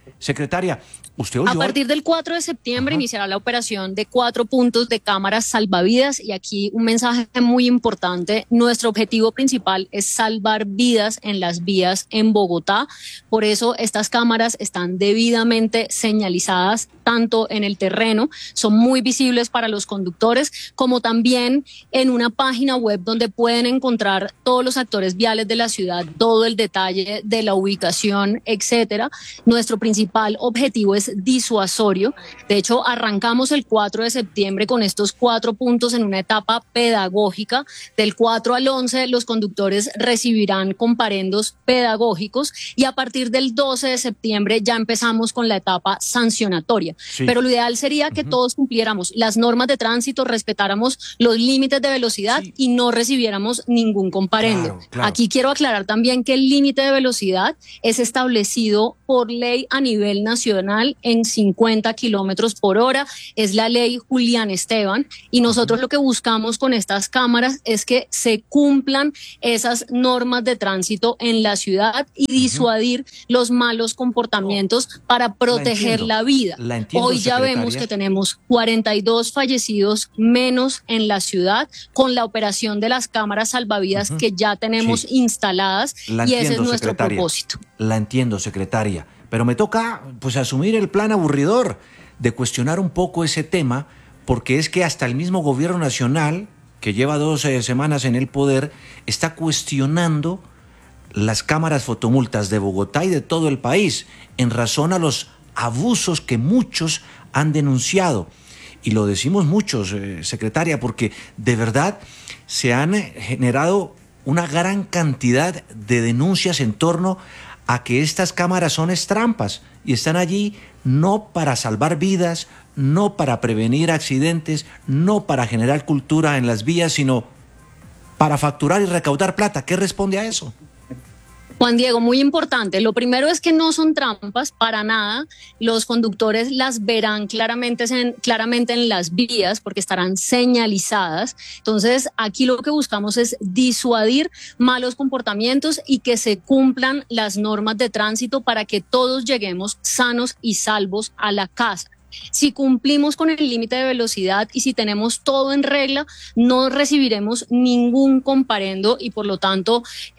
Secretaria, usted oyó... A partir del 4 de septiembre iniciará la operación de 4 puntos de cámaras salvavidas y aquí un mensaje muy importante. Nuestro objetivo principal es salvar vidas en las vías en Bogotá. Por eso estas cámaras están debidamente señalizadas tanto en el terreno, son muy visibles para los conductores, como también en una página web donde pueden encontrar todos los actores viales de la ciudad, todo el detalle de la ubicación, etcétera. Nuestro principal objetivo es disuasorio. De hecho, arrancamos el 4 de septiembre con estos 4 puntos en una etapa pedagógica. Del 4 al 11 los conductores recibirán comparendos pedagógicos y a partir del 12 de septiembre ya empezamos con la etapa sancionatoria. Sí. Pero lo ideal sería que todos cumpliéramos las normas de tránsito, respetáramos los límites de velocidad y no recibiéramos ningún comparendo. Claro. Aquí quiero aclarar también que el límite de velocidad es establecido por ley a nivel nacional en 50 kilómetros por hora. Es la ley Julián Esteban y nosotros lo que buscamos con estas cámaras es que se cumplan esas normas de tránsito en la ciudad y disuadir los malos comportamientos para proteger la vida. Hoy ya vemos que tenemos 42 fallecidos menos en la ciudad con la operación de las cámaras salvavidas que ya tenemos instaladas y ese es nuestro propósito. La entiendo, secretaria, pero me toca pues asumir el plan aburridor de cuestionar un poco ese tema, porque es que hasta el mismo gobierno nacional, que lleva 12 semanas en el poder, está cuestionando las cámaras fotomultas de Bogotá y de todo el país en razón a los abusos que muchos han denunciado. Y lo decimos muchos, secretaria, porque de verdad se han generado una gran cantidad de denuncias en torno a que estas cámaras son trampas y están allí no para salvar vidas, no para prevenir accidentes, no para generar cultura en las vías, sino para facturar y recaudar plata. ¿Qué responde a eso? Juan Diego, muy importante. Lo primero es que no son trampas para nada. Los conductores las verán claramente en las vías porque estarán señalizadas. Entonces, aquí lo que buscamos es disuadir malos comportamientos y que se cumplan las normas de tránsito para que todos lleguemos sanos y salvos a la casa. Si cumplimos con el límite de velocidad y si tenemos todo en regla, no recibiremos ningún comparendo y por lo tanto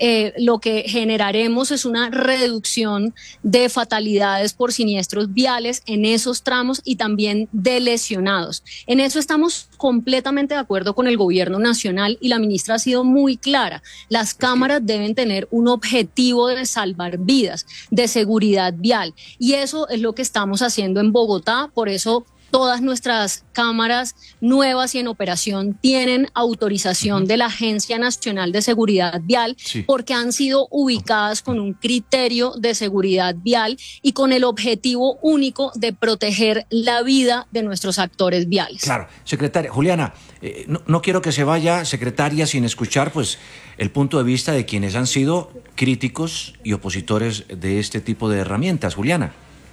lo que generaremos es una reducción de fatalidades por siniestros viales en esos tramos y también de lesionados. En eso estamos completamente de acuerdo con el gobierno nacional y la ministra ha sido muy clara. Las cámaras deben tener un objetivo de salvar vidas, de seguridad vial y eso es lo que estamos haciendo en Bogotá. Por eso todas nuestras cámaras nuevas y en operación tienen autorización de la Agencia Nacional de Seguridad Vial porque han sido ubicadas con un criterio de seguridad vial y con el objetivo único de proteger la vida de nuestros actores viales. Claro, secretaria. Juliana, no quiero que se vaya, secretaria, sin escuchar pues el punto de vista de quienes han sido críticos y opositores de este tipo de herramientas. Juliana.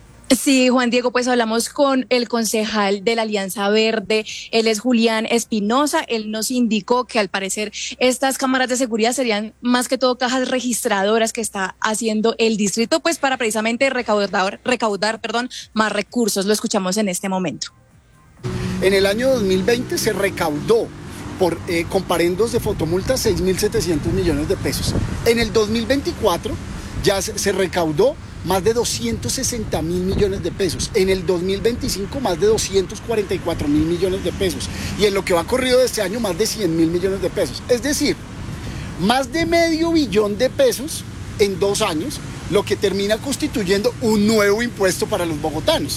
Sí, Juan Diego, pues hablamos con el concejal de la Alianza Verde, él es Julián Espinosa, él nos indicó que al parecer estas cámaras de seguridad serían más que todo cajas registradoras que está haciendo el distrito, pues para precisamente recaudar más recursos. Lo escuchamos en este momento. En el año 2020 se recaudó por comparendos de fotomultas 6.700 millones de pesos. En el 2024 ya se recaudó más de 260.000 millones de pesos. En el 2025 más de 244.000 millones de pesos. Y en lo que va corrido de este año más de 100.000 millones de pesos. Es decir, más de $500 millones de pesos en 2 años, lo que termina constituyendo un nuevo impuesto para los bogotanos.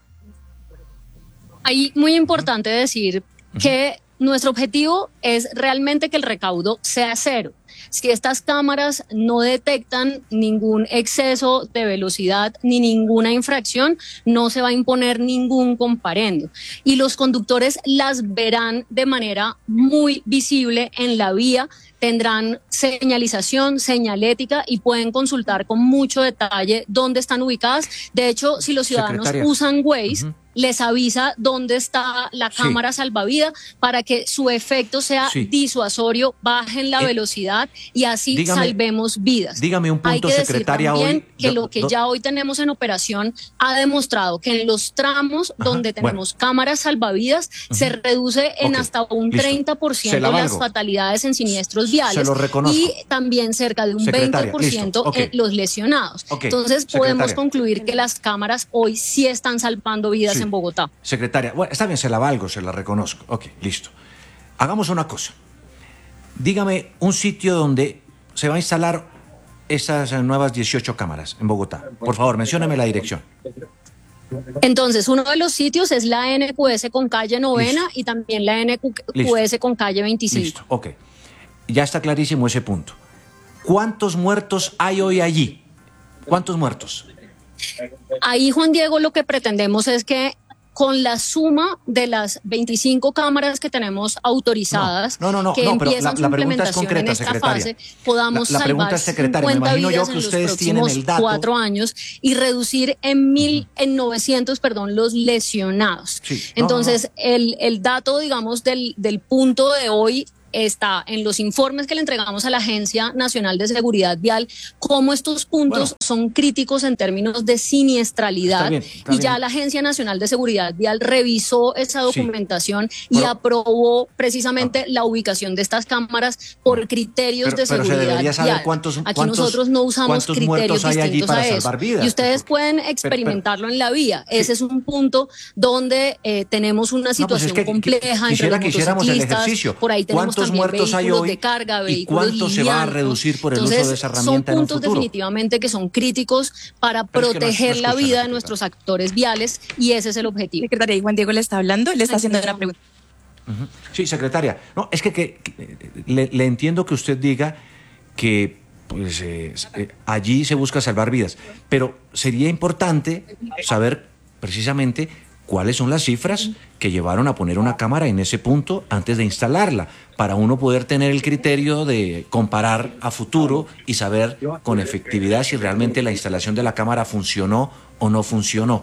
Ahí muy importante decir que nuestro objetivo es realmente que el recaudo sea cero. Si estas cámaras no detectan ningún exceso de velocidad ni ninguna infracción, no se va a imponer ningún comparendo. Y los conductores las verán de manera muy visible en la vía, tendrán señalización, señalética y pueden consultar con mucho detalle dónde están ubicadas. De hecho, si los ciudadanos usan Waze, les avisa dónde está la cámara salvavidas para que su efecto sea disuasorio, bajen la velocidad y así salvemos vidas. Dígame un punto, secretaria, hoy. hoy Que lo que ya hoy tenemos en operación ha demostrado que en los tramos donde tenemos cámaras salvavidas se reduce en hasta un 30% las fatalidades en siniestros viales. Se lo reconozco. Y también cerca de un 20% en los lesionados. Entonces podemos concluir que las cámaras hoy sí están salvando vidas en Bogotá. Secretaria, bueno, está bien, se la valgo, se la reconozco. Ok, listo. Hagamos una cosa. Dígame un sitio donde se va a instalar esas nuevas 18 cámaras en Bogotá. Por favor, mencióname la dirección. Entonces, uno de los sitios es la NQS con calle Novena y también la NQS con calle 25. Listo, ok. Ya está clarísimo ese punto. ¿Cuántos muertos hay hoy allí? ¿Cuántos muertos? Ahí, Juan Diego, lo que pretendemos es que con la suma de las 25 cámaras que tenemos autorizadas, que empiezan su implementación en esta fase, podamos salvar 50 vidas en los próximos 4 años y reducir en 900, los lesionados. Entonces, el dato, digamos, del punto de hoy está en los informes que le entregamos a la Agencia Nacional de Seguridad Vial, cómo estos puntos son críticos en términos de siniestralidad. Está bien. Ya la Agencia Nacional de Seguridad Vial revisó esa documentación y aprobó precisamente la ubicación de estas cámaras por criterios de seguridad vial. Aquí nosotros no usamos criterios distintos a eso. Y ustedes pueden experimentarlo en la vía. Ese es un punto donde tenemos una situación compleja entre los motociclistas. Por ahí tenemos también muertos hay hoy de carga, y cuánto se va a reducir por el uso de esa herramienta en un futuro. Son puntos definitivamente que son críticos para proteger la vida de nuestros actores viales y ese es el objetivo. Secretaria, y Juan Diego le está hablando, le está haciendo una pregunta. Sí, secretaria. No, es que le entiendo que usted diga que pues, allí se busca salvar vidas, pero sería importante saber precisamente cuáles son las cifras que llevaron a poner una cámara en ese punto antes de instalarla, para uno poder tener el criterio de comparar a futuro y saber con efectividad si realmente la instalación de la cámara funcionó o no funcionó.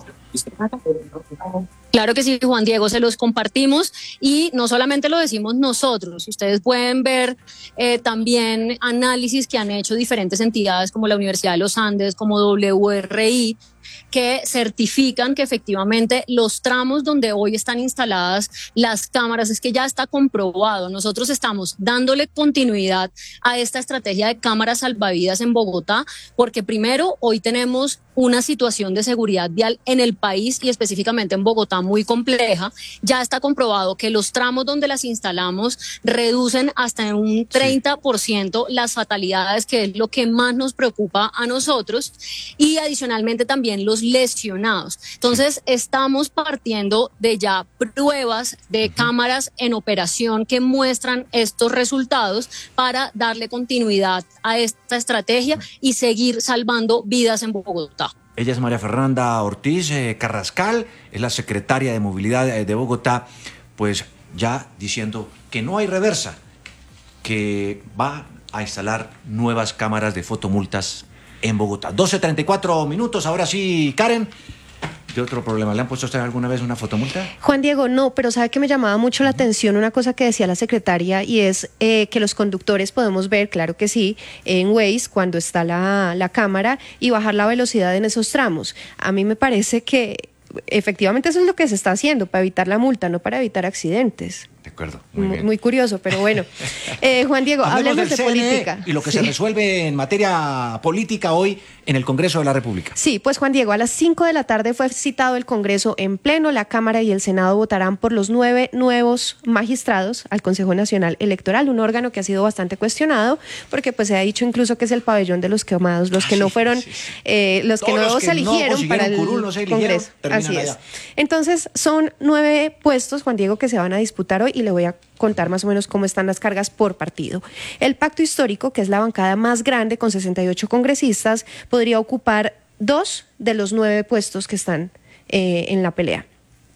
Claro que sí, Juan Diego, se los compartimos y no solamente lo decimos nosotros, ustedes pueden ver también análisis que han hecho diferentes entidades como la Universidad de los Andes, como WRI, que certifican que efectivamente los tramos donde hoy están instaladas las cámaras, es que ya está comprobado. Nosotros estamos dándole continuidad a esta estrategia de cámaras salvavidas en Bogotá, porque primero hoy tenemos una situación de seguridad vial en el país y específicamente en Bogotá muy compleja. Ya está comprobado que los tramos donde las instalamos reducen hasta en un 30% las fatalidades, que es lo que más nos preocupa a nosotros, y adicionalmente también los lesionados. Entonces estamos partiendo de ya pruebas de cámaras en operación que muestran estos resultados para darle continuidad a esta estrategia y seguir salvando vidas en Bogotá. Ella es María Fernanda Ortiz Carrascal, es la secretaria de Movilidad de Bogotá, pues ya diciendo que no hay reversa, que va a instalar nuevas cámaras de fotomultas en Bogotá. 12:34 minutos, ahora sí, Karen. ¿Qué otro problema? ¿Le han puesto a usted alguna vez una fotomulta? Juan Diego, no, pero sabe que me llamaba mucho la atención una cosa que decía la secretaria y es que los conductores podemos ver, claro que sí, en Waze cuando está la cámara y bajar la velocidad en esos tramos. A mí me parece que efectivamente eso es lo que se está haciendo para evitar la multa, no para evitar accidentes. De acuerdo, muy bien. Muy curioso, pero bueno. Juan Diego, hablemos de política. Y lo que se resuelve en materia política hoy en el Congreso de la República. Sí, pues Juan Diego, a las 5 de la tarde fue citado el Congreso en pleno. La Cámara y el Senado votarán por los 9 nuevos magistrados al Consejo Nacional Electoral, un órgano que ha sido bastante cuestionado, porque pues se ha dicho incluso que es el pabellón de los quemados, los que no fueron, los que no se eligieron para el Congreso. Así es. Entonces, son 9 puestos, Juan Diego, que se van a disputar hoy y le voy a contar más o menos cómo están las cargas por partido. El Pacto Histórico, que es la bancada más grande con 68 congresistas, podría ocupar 2 de los 9 puestos que están en la pelea.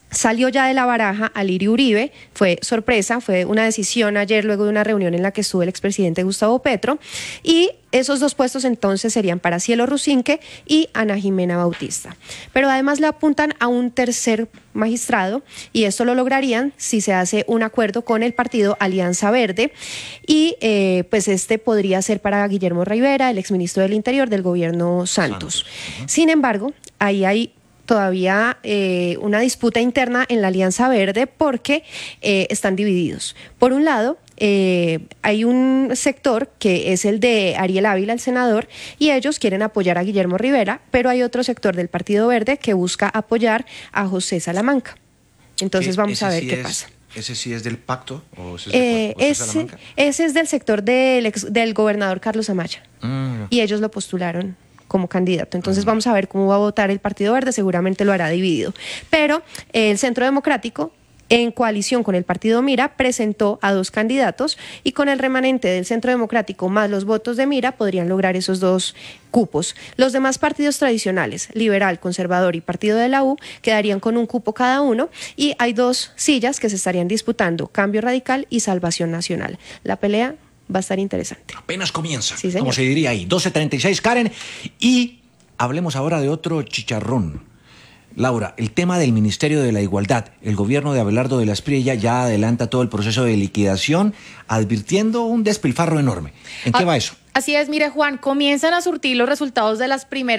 salió ya de la baraja a Lirio Uribe. Fue sorpresa, fue una decisión ayer luego de una reunión en la que estuvo el expresidente Gustavo Petro, y esos dos puestos entonces serían para Cielo Rusinque y Ana Jimena Bautista. Pero además le apuntan a un tercer magistrado, y esto lo lograrían si se hace un acuerdo con el partido Alianza Verde, y pues este podría ser para Guillermo Rivera, el exministro del Interior del gobierno Santos. Sin embargo, ahí hay todavía una disputa interna en la Alianza Verde porque están divididos. Por un lado, hay un sector que es el de Ariel Ávila, el senador, y ellos quieren apoyar a Guillermo Rivera, pero hay otro sector del Partido Verde que busca apoyar a José Salamanca. Entonces vamos a ver qué pasa. ¿Ese sí es del pacto? ¿O ese es del sector del gobernador Carlos Amaya, y ellos lo postularon como candidato. Entonces vamos a ver cómo va a votar el Partido Verde, seguramente lo hará dividido. Pero el Centro Democrático, en coalición con el Partido Mira, presentó a 2 candidatos, y con el remanente del Centro Democrático más los votos de Mira podrían lograr esos 2 cupos. Los demás partidos tradicionales, Liberal, Conservador y Partido de la U, quedarían con un cupo cada uno, y hay 2 sillas que se estarían disputando, Cambio Radical y Salvación Nacional. La pelea va a estar interesante. Apenas comienza, sí, como se diría ahí. 12:36, Karen. Y hablemos ahora de otro chicharrón. Laura, el tema del Ministerio de la Igualdad. El gobierno de Abelardo de la Espriella ya adelanta todo el proceso de liquidación, advirtiendo un despilfarro enorme. ¿En qué va eso? Así es, mire Juan, comienzan a surtir los resultados de las primeras